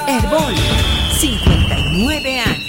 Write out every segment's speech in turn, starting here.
Herbol, 59 años.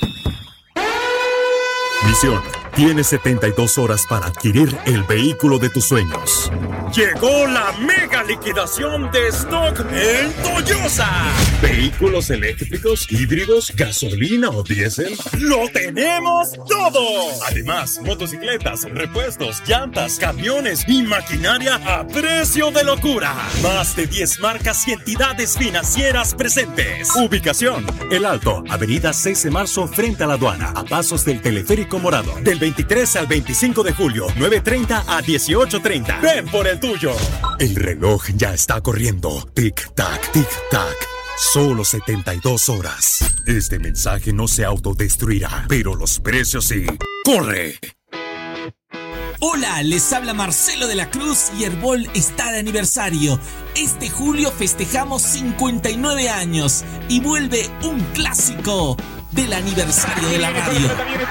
Misión: tienes 72 horas para adquirir el vehículo de tus sueños. Llegó la mega liquidación de stock en Toyosa. Vehículos eléctricos, híbridos, gasolina o diésel, ¡lo tenemos todo! Además, motocicletas, repuestos, llantas, camiones y maquinaria a precio de locura. Más de 10 marcas y entidades financieras presentes. Ubicación: El Alto, avenida 6 de marzo frente a la aduana, a pasos del teleférico morado. Del 23 al 25 de julio, 9:30 a 18:30. Ven por el tuyo. El reloj ya está corriendo. Tic-tac, tic-tac. Solo 72 horas. Este mensaje no se autodestruirá, pero los precios sí. ¡Corre! Hola, les habla Marcelo de la Cruz y Herbol está de aniversario. Este julio festejamos 59 años y vuelve un clásico del aniversario de la radio.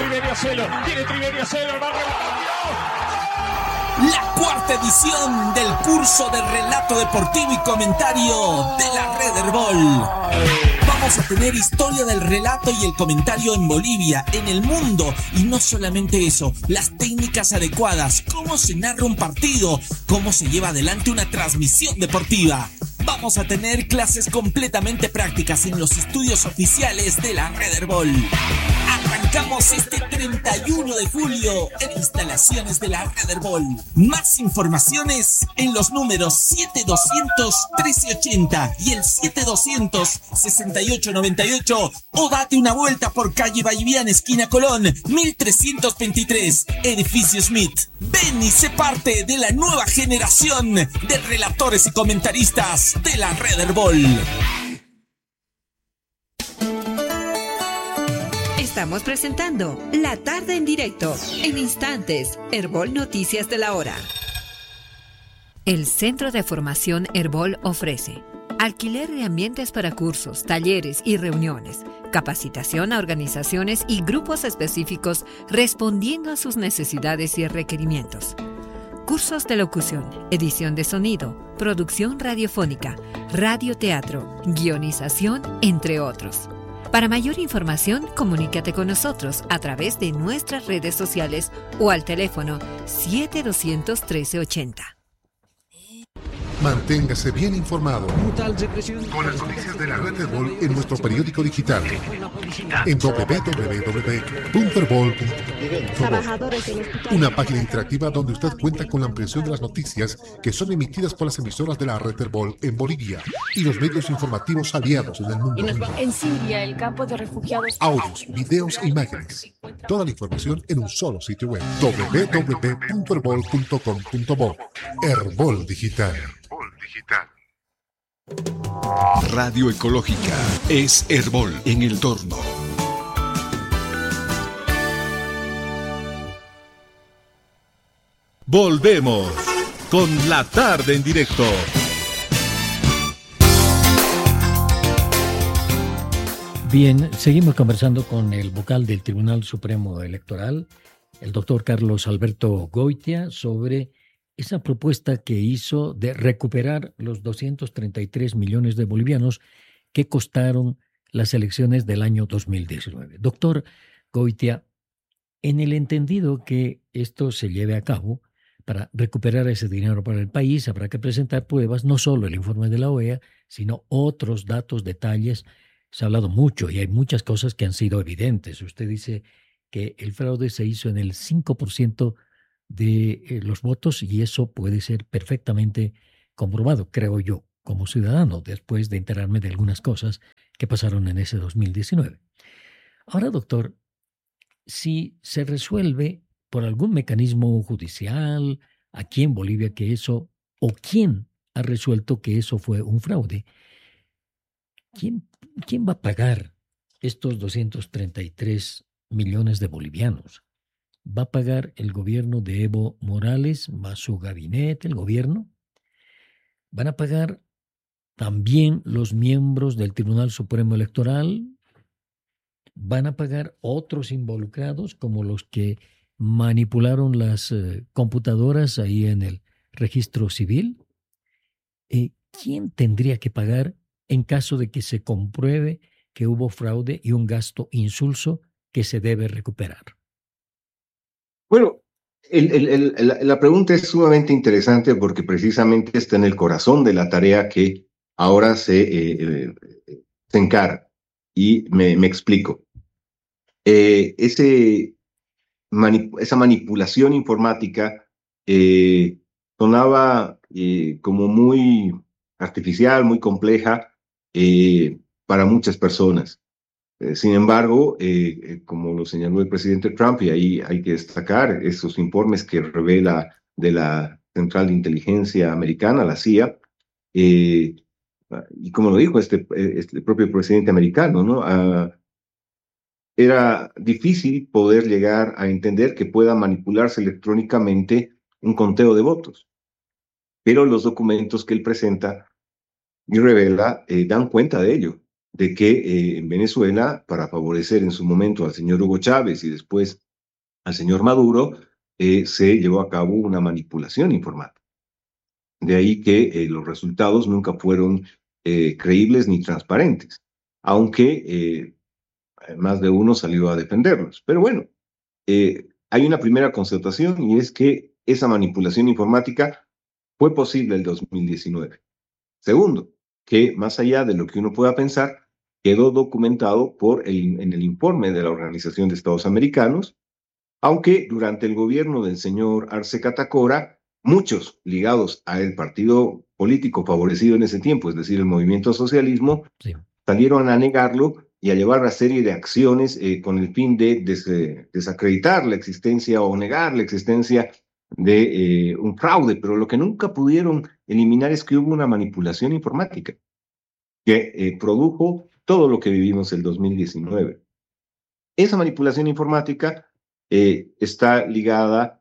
La cuarta edición del curso de relato deportivo y comentario de la Red Herbol. Vamos a tener historia del relato y el comentario en Bolivia, en el mundo, y no solamente eso, las técnicas adecuadas, cómo se narra un partido, cómo se lleva adelante una transmisión deportiva. Vamos a tener clases completamente prácticas en los estudios oficiales de la Red Herbol. Arrancamos este 31 de julio en instalaciones de la Red Herbol. Más informaciones en los números 7200-1380 y el 7200-6898 o date una vuelta por calle Valliviana, esquina Colón, 1323, edificio Smith. Ven y sé parte de la nueva generación de relatores y comentaristas de la Red Herbol. Estamos presentando La Tarde en Directo. En instantes, Herbol Noticias de la Hora. El Centro de Formación Herbol ofrece alquiler de ambientes para cursos, talleres y reuniones, capacitación a organizaciones y grupos específicos respondiendo a sus necesidades y requerimientos. Cursos de locución, edición de sonido, producción radiofónica, radioteatro, guionización, entre otros. Para mayor información, comunícate con nosotros a través de nuestras redes sociales o al teléfono 7200-1380. Manténgase bien informado con las noticias de la Red Herbol en nuestro periódico digital en www.herbol.com. Una página interactiva donde usted cuenta con la ampliación de las noticias que son emitidas por las emisoras de la Red Herbol en Bolivia y los medios informativos aliados en el mundo. En Siria, el campo de refugiados. Audios, videos e imágenes. Toda la información en un solo sitio web: www.herbol.com.bo. Herbol Digital. Radio Ecológica es Herbol en el Torno. Volvemos con La Tarde en Directo. Bien, seguimos conversando con el vocal del Tribunal Supremo Electoral, el doctor Carlos Alberto Goitia, sobre esa propuesta que hizo de recuperar los 233 millones de bolivianos que costaron las elecciones del año 2019. Doctor Goitia, en el entendido que esto se lleve a cabo, para recuperar ese dinero para el país habrá que presentar pruebas, no solo el informe de la OEA, sino otros datos, detalles. Se ha hablado mucho y hay muchas cosas que han sido evidentes. Usted dice que el fraude se hizo en el 5% de los votos y eso puede ser perfectamente comprobado, creo yo, como ciudadano, después de enterarme de algunas cosas que pasaron en ese 2019. Ahora, doctor, si se resuelve por algún mecanismo judicial aquí en Bolivia que eso, o quién ha resuelto que eso fue un fraude, ¿quién va a pagar estos 233 millones de bolivianos? ¿Va a pagar el gobierno de Evo Morales más su gabinete, el gobierno? ¿Van a pagar también los miembros del Tribunal Supremo Electoral? ¿Van a pagar otros involucrados como los que manipularon las computadoras ahí en el registro civil? ¿Quién tendría que pagar en caso de que se compruebe que hubo fraude y un gasto insulso que se debe recuperar? Bueno, la pregunta es sumamente interesante porque precisamente está en el corazón de la tarea que ahora se encara. Y me explico. Esa manipulación informática sonaba como muy artificial, muy compleja para muchas personas. Sin embargo, como lo señaló el presidente Trump, y ahí hay que destacar esos informes que revela de la Central de Inteligencia Americana, la CIA, y como lo dijo este propio presidente americano, ¿no? Era difícil poder llegar a entender que pueda manipularse electrónicamente un conteo de votos. Pero los documentos que él presenta y revela dan cuenta de ello, de que en Venezuela, para favorecer en su momento al señor Hugo Chávez y después al señor Maduro, se llevó a cabo una manipulación informática. De ahí que los resultados nunca fueron creíbles ni transparentes, aunque más de uno salió a defenderlos. Pero bueno, hay una primera constatación y es que esa manipulación informática fue posible el 2019. Segundo, que más allá de lo que uno pueda pensar, quedó documentado en el informe de la Organización de Estados Americanos, aunque durante el gobierno del señor Arce Catacora, muchos ligados al partido político favorecido en ese tiempo, es decir, el movimiento socialismo, sí, salieron a negarlo y a llevar una serie de acciones con el fin de desacreditar la existencia o negar la existencia de un fraude, pero lo que nunca pudieron eliminar es que hubo una manipulación informática que produjo todo lo que vivimos el 2019. Esa manipulación informática está ligada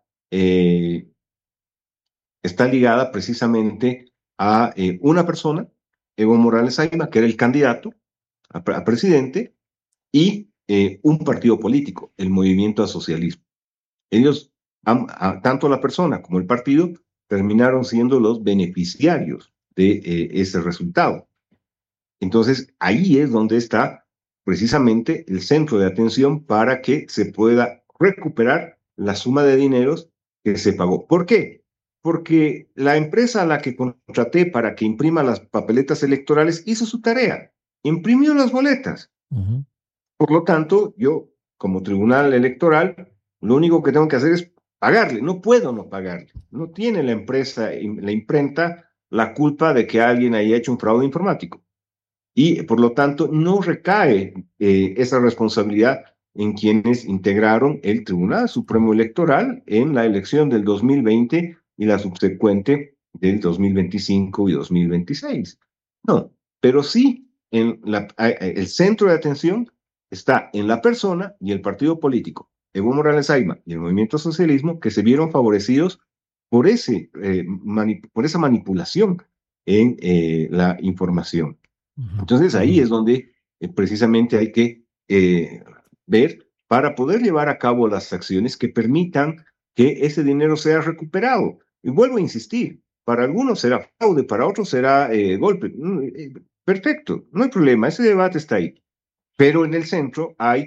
precisamente a una persona, Evo Morales Ayma, que era el candidato a presidente, y un partido político, el Movimiento al Socialismo. Ellos, tanto la persona como el partido, terminaron siendo los beneficiarios de ese resultado. Entonces, ahí es donde está precisamente el centro de atención para que se pueda recuperar la suma de dineros que se pagó. ¿Por qué? Porque la empresa a la que contraté para que imprima las papeletas electorales hizo su tarea, imprimió las boletas. Uh-huh. Por lo tanto, yo, como tribunal electoral, lo único que tengo que hacer es pagarle. No puedo no pagarle. No tiene la empresa, la imprenta, la culpa de que alguien haya hecho un fraude informático. Y, por lo tanto, no recae esa responsabilidad en quienes integraron el Tribunal Supremo Electoral en la elección del 2020 y la subsecuente del 2025 y 2026. No, pero sí el centro de atención está en la persona y el partido político, Evo Morales Ayma y el Movimiento Socialismo, que se vieron favorecidos por esa manipulación en la información. Entonces ahí es donde precisamente hay que ver para poder llevar a cabo las acciones que permitan que ese dinero sea recuperado. Y vuelvo a insistir, para algunos será fraude, para otros será golpe. Perfecto, no hay problema, ese debate está ahí. Pero en el centro hay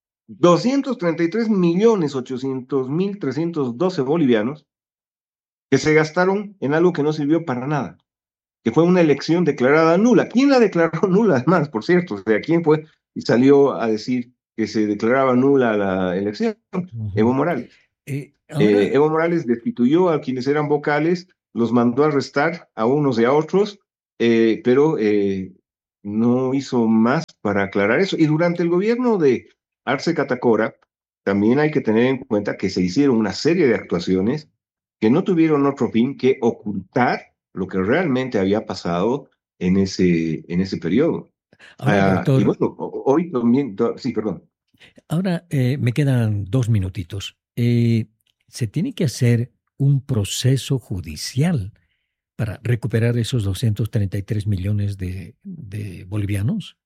233.800.312 bolivianos que se gastaron en algo que no sirvió para nada, que fue una elección declarada nula. ¿Quién la declaró nula, además, por cierto? O sea, ¿quién fue y salió a decir que se declaraba nula la elección? Uh-huh. Evo Morales. Evo Morales destituyó a quienes eran vocales, los mandó a arrestar a unos y a otros, pero no hizo más para aclarar eso. Y durante el gobierno de Arce Catacora, también hay que tener en cuenta que se hicieron una serie de actuaciones que no tuvieron otro fin que ocultar lo que realmente había pasado en ese periodo. Ahora, doctor, y bueno, hoy también, sí, perdón. Ahora me quedan 2 minutitos. ¿Se tiene que hacer un proceso judicial para recuperar esos 233 millones de bolivianos?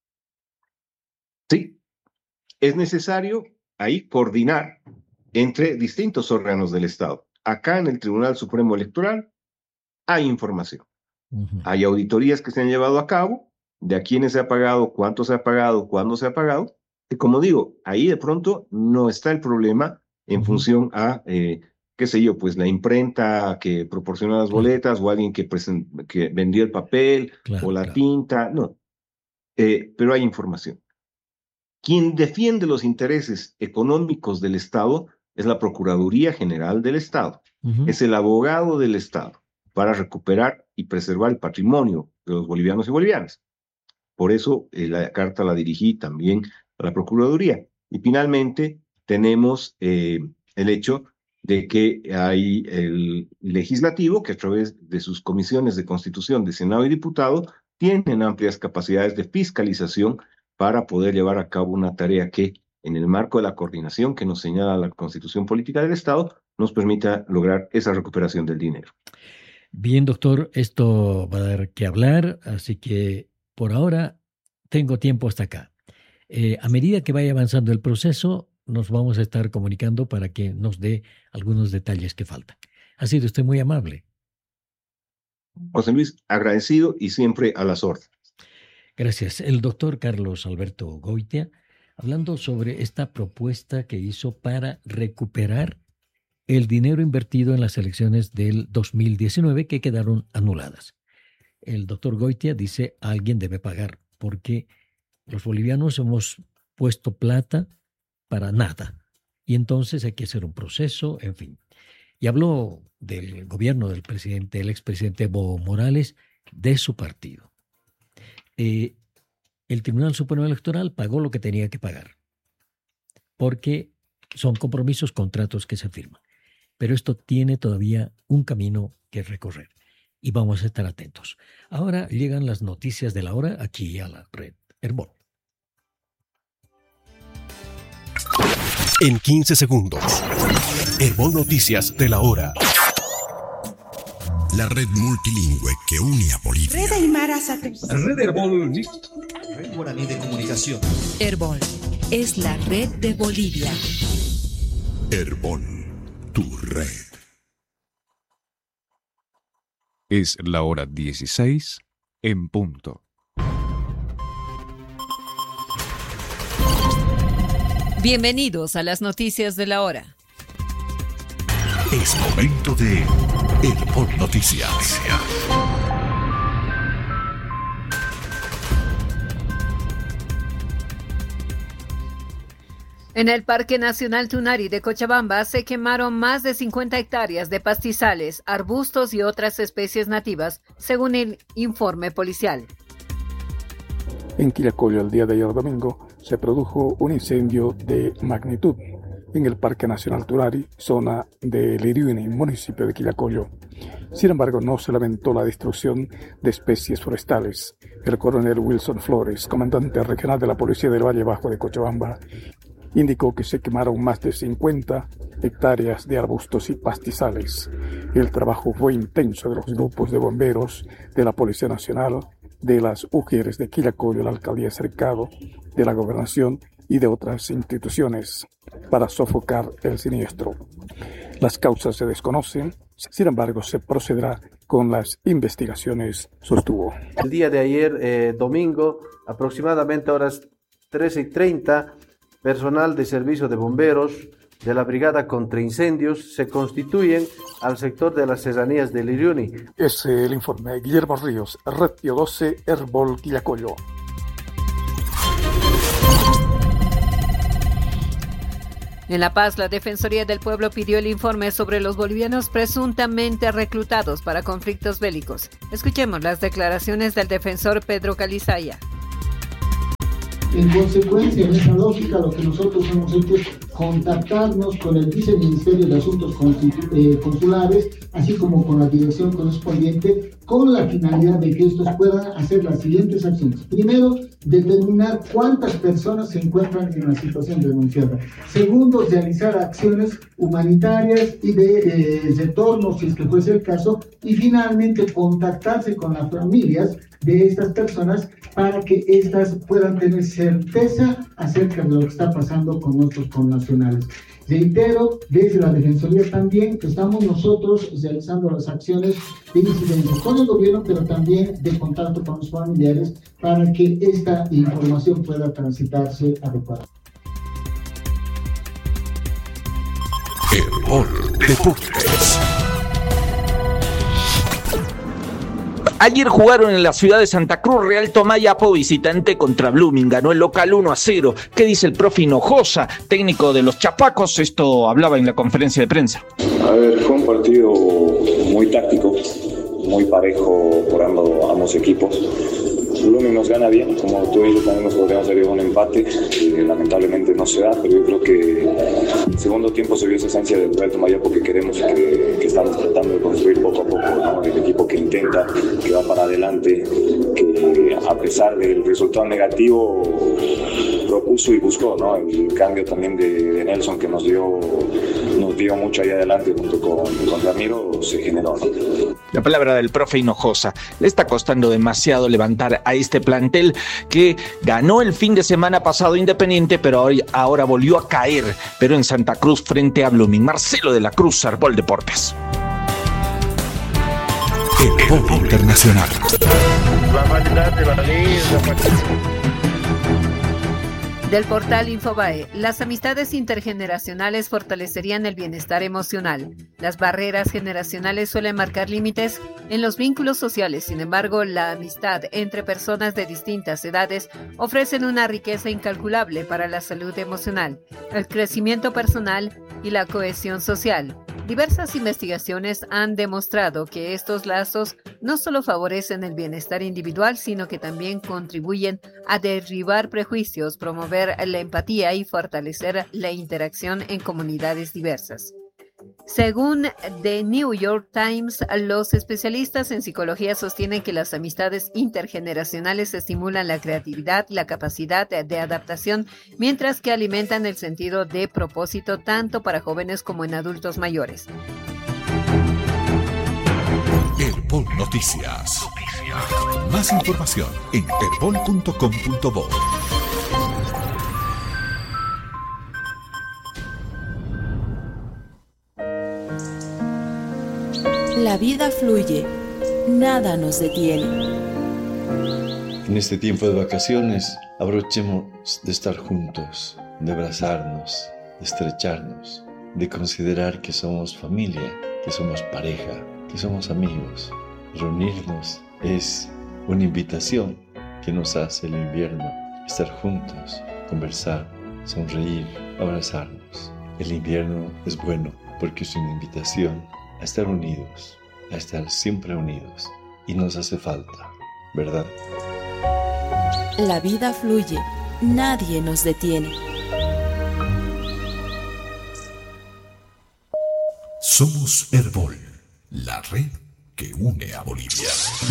Sí, es necesario ahí coordinar entre distintos órganos del Estado. Acá en el Tribunal Supremo Electoral hay información. Uh-huh. Hay auditorías que se han llevado a cabo de a quiénes se ha pagado, cuánto se ha pagado, cuándo se ha pagado. Y como digo, ahí de pronto no está el problema en función a, qué sé yo, pues la imprenta que proporcionó las boletas o alguien que vendió el papel o la tinta, no. Pero hay información. Quien defiende los intereses económicos del Estado es la Procuraduría General del Estado. Es el abogado del Estado para recuperar y preservar el patrimonio de los bolivianos y bolivianas. Por eso la carta la dirigí también a la Procuraduría. Y finalmente tenemos el hecho de que hay el legislativo que a través de sus comisiones de Constitución de Senado y Diputado tienen amplias capacidades de fiscalización para poder llevar a cabo una tarea que, en el marco de la coordinación que nos señala la Constitución Política del Estado, nos permita lograr esa recuperación del dinero. Bien, doctor, esto va a dar que hablar, así que por ahora tengo tiempo hasta acá. A medida que vaya avanzando el proceso, nos vamos a estar comunicando para que nos dé algunos detalles que faltan. Ha sido usted muy amable. José Luis, agradecido y siempre a las órdenes. Gracias. El doctor Carlos Alberto Goitia, hablando sobre esta propuesta que hizo para recuperar el dinero invertido en las elecciones del 2019 que quedaron anuladas. El doctor Goitia dice, alguien debe pagar, porque los bolivianos hemos puesto plata para nada. Y entonces hay que hacer un proceso, en fin. Y habló del gobierno del presidente, el expresidente Evo Morales, de su partido. El Tribunal Supremo Electoral pagó lo que tenía que pagar, porque son compromisos, contratos que se firman. Pero esto tiene todavía un camino que recorrer y vamos a estar atentos. Ahora llegan las noticias de la hora aquí a la red Herbol. En 15 segundos, Herbol Noticias de la hora. La red multilingüe que une a Bolivia. Red Aymara Satélite. Red Herbol. Red Guaraní de Comunicación. Herbol es la red de Bolivia. Herbol, tu red. Es la hora 16 en punto. Bienvenidos a las noticias de la hora. Es momento de Herbol Noticias. En el Parque Nacional Tunari de Cochabamba se quemaron más de 50 hectáreas de pastizales, arbustos y otras especies nativas, según el informe policial. En Quillacollo, el día de ayer domingo, se produjo un incendio de magnitud en el Parque Nacional Tunari, zona de Liriuni, municipio de Quillacollo. Sin embargo, no se lamentó la destrucción de especies forestales. El coronel Wilson Flores, comandante regional de la Policía del Valle Bajo de Cochabamba, indicó que se quemaron más de 50 hectáreas de arbustos y pastizales. El trabajo fue intenso de los grupos de bomberos, de la Policía Nacional, de las UGERES de Quillacollo, la Alcaldía Cercado, de la Gobernación y de otras instituciones para sofocar el siniestro. Las causas se desconocen, sin embargo se procederá con las investigaciones, sostuvo. El día de ayer, domingo, aproximadamente a horas 13:30, personal de servicio de bomberos de la Brigada contra Incendios se constituyen al sector de las serranías de Liriuni. Es el informe. Guillermo Ríos, Red Pío 12, Herbol Quillacollo. En La Paz, la Defensoría del Pueblo pidió el informe sobre los bolivianos presuntamente reclutados para conflictos bélicos. Escuchemos las declaraciones del defensor Pedro Calizaya. En consecuencia, en esa lógica, lo que nosotros hemos hecho es contactarnos con el Viceministerio de Asuntos Consulares, así como con la dirección correspondiente, con la finalidad de que estos puedan hacer las siguientes acciones. Primero, determinar cuántas personas se encuentran en la situación denunciada. Segundo, realizar acciones humanitarias y de retorno, si es que fuese el caso. Y finalmente, contactarse con las familias de estas personas para que éstas puedan tener certeza acerca de lo que está pasando con nuestros connacionales. Reitero, desde la Defensoría también estamos nosotros realizando las acciones de incidencia con el gobierno, pero también de contacto con los familiares para que esta información pueda transitarse adecuadamente. Herbol Deportes. Ayer jugaron en la ciudad de Santa Cruz Real Tomayapo visitante contra Blooming. Ganó el local 1-0. ¿Qué dice el profe Hinojosa, técnico de los Chapacos? Esto hablaba en la conferencia de prensa. A ver, fue un partido muy táctico, muy parejo por ambos equipos. Blooming nos gana bien, como tú dices, también nos podríamos haber ido un empate, lamentablemente no se da, pero yo creo que en el segundo tiempo se vio esa esencia del Real Tomayapo que queremos y que estamos tratando de construir poco a poco, ¿no? El equipo que intenta, que va para adelante, que a pesar del resultado negativo propuso y buscó, ¿no? El cambio también de Nelson que nos dio mucho ahí adelante junto con Ramiro, se generó, ¿no? La palabra del profe Hinojosa. Le está costando demasiado levantar a este plantel que ganó el fin de semana pasado Independiente, pero ahora volvió a caer, pero en Santa Cruz frente a Blooming. Marcelo de la Cruz, Herbol Deportes. Herbol Internacional. Del portal Infobae, las amistades intergeneracionales fortalecerían el bienestar emocional. Las barreras generacionales suelen marcar límites en los vínculos sociales. Sin embargo, la amistad entre personas de distintas edades ofrecen una riqueza incalculable para la salud emocional, el crecimiento personal y la cohesión social. Diversas investigaciones han demostrado que estos lazos no solo favorecen el bienestar individual, sino que también contribuyen a derribar prejuicios, promover la empatía y fortalecer la interacción en comunidades diversas. Según The New York Times, los especialistas en psicología sostienen que las amistades intergeneracionales estimulan la creatividad, la capacidad de adaptación, mientras que alimentan el sentido de propósito tanto para jóvenes como en adultos mayores. Herbol Noticias. Más información en herbol.com.bo. La vida fluye, nada nos detiene. En este tiempo de vacaciones, aprovechemos de estar juntos, de abrazarnos, de estrecharnos, de considerar que somos familia, que somos pareja, que somos amigos. Reunirnos es una invitación que nos hace el invierno, estar juntos, conversar, sonreír, abrazarnos. El invierno es bueno porque es una invitación a estar unidos, a estar siempre unidos, y nos hace falta, ¿verdad? La vida fluye, nadie nos detiene. Somos Herbol, la red que une a Bolivia.